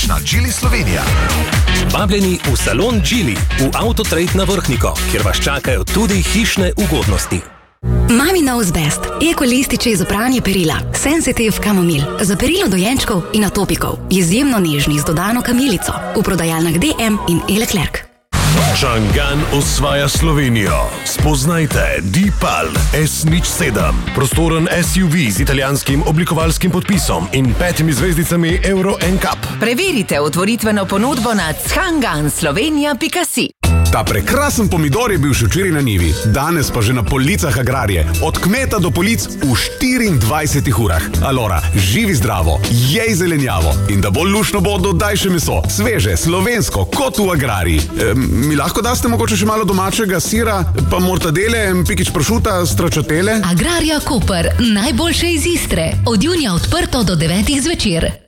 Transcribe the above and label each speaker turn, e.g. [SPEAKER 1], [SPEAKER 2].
[SPEAKER 1] na Geely Slovenija.
[SPEAKER 2] Vabljeni v salon Geely v Autotrade na Vrhniko, kjer vas čakajo tudi hišne ugodnosti.
[SPEAKER 3] Mami Knows Best. Ekolističi za pranje perila. Sensitive kamomil. Za perilo dojenčkov in atopikov. Izjemno nežni z dodano kamilico. V prodajalnah DM in E-Leclerc.
[SPEAKER 4] Changan osvaja Slovenijo. Spoznajte Deepal S07. Prostoren SUV z italijanskim oblikovalskim podpisom in 5 zvezdicami Euro NCAP.
[SPEAKER 5] Preverite otvoritveno ponudbo na changanslovenia.si.
[SPEAKER 6] Ta prekrasen pomidor je bil še včeraj na njivi, danes pa že na policah Agrarije. Od kmeta do polic v 24 urah. Alora, živi zdravo, jej zelenjavo in da bolj luštno bo, dodaj še meso. Sveže, slovensko, kot v Agrariji. Mi lahko daste mogoče še malo domačega sira, pa mortadele, pikič pršuta, stracciatelle?
[SPEAKER 7] Agrarija Koper, najboljše iz Istre. Od junija odprto do 9 zvečer.